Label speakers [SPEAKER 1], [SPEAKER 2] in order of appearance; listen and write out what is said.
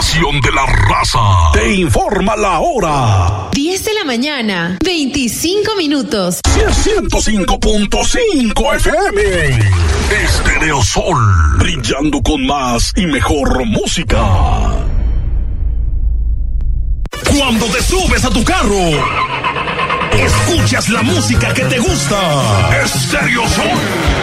[SPEAKER 1] estación de la raza. Te informa la hora.
[SPEAKER 2] 10 de la mañana, 25 minutos.
[SPEAKER 1] 105.5 FM. Estéreo Sol. Brillando con más y mejor música. Cuando te subes a tu carro, escuchas la música que te gusta. Estéreo Sol.